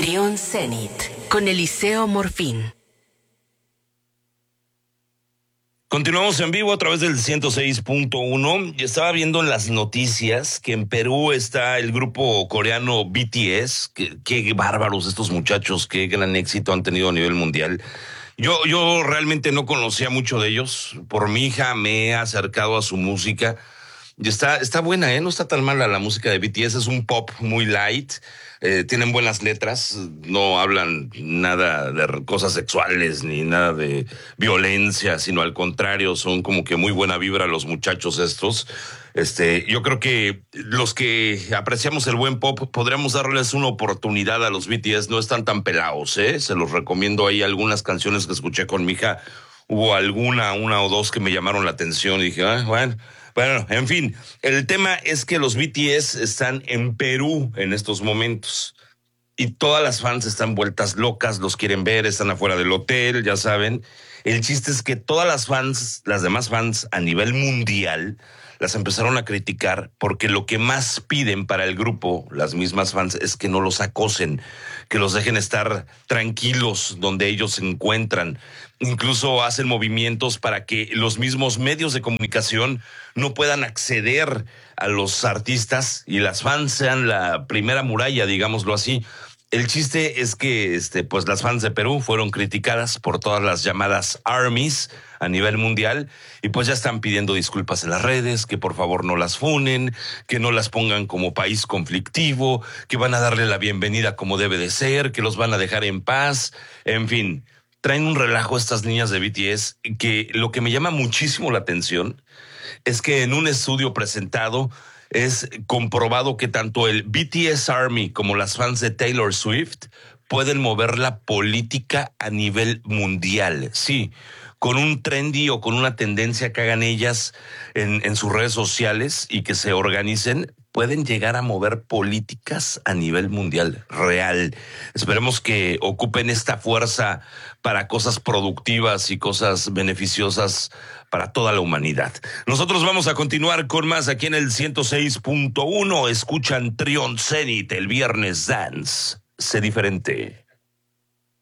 Trión Zenit con Eliseo Morfín. Continuamos en vivo a través del 106.1. Y estaba viendo en las noticias que en Perú está el grupo coreano BTS. Qué bárbaros estos muchachos, qué gran éxito han tenido a nivel mundial. Yo realmente no conocía mucho de ellos. Por mi hija me he acercado a su música. Y está buena, no está tan mala la música de BTS. Es un pop muy light. Tienen buenas letras, no hablan nada de cosas sexuales ni nada de violencia, sino al contrario, son como que muy buena vibra los muchachos estos. Yo creo que los que apreciamos el buen pop podríamos darles una oportunidad a los BTS, no están tan pelados, se los recomiendo. Ahí algunas canciones que escuché con mi hija, hubo una o dos que me llamaron la atención y dije, bueno, en fin, el tema es que los BTS están en Perú en estos momentos y todas las fans están vueltas locas, los quieren ver, están afuera del hotel, ya saben. El chiste es que todas las fans, las demás fans a nivel mundial, las empezaron a criticar porque lo que más piden para el grupo, las mismas fans, es que no los acosen, que los dejen estar tranquilos donde ellos se encuentran. Incluso hacen movimientos para que los mismos medios de comunicación no puedan acceder a los artistas y las fans sean la primera muralla, digámoslo así. El chiste es que pues las fans de Perú fueron criticadas por todas las llamadas ARMYs a nivel mundial y pues ya están pidiendo disculpas en las redes, que por favor no las funen, que no las pongan como país conflictivo, que van a darle la bienvenida como debe de ser, que los van a dejar en paz, en fin. Traen un relajo estas niñas de BTS que lo que me llama muchísimo la atención es que en un estudio presentado es comprobado que tanto el BTS Army como las fans de Taylor Swift pueden mover la política a nivel mundial. Sí, con un trendy o con una tendencia que hagan ellas en sus redes sociales y que se organicen, pueden llegar a mover políticas a nivel mundial, real. Esperemos que ocupen esta fuerza para cosas productivas y cosas beneficiosas para toda la humanidad. Nosotros vamos a continuar con más aquí en el 106.1. Escuchan Trión Zenit, el viernes dance. Sé diferente.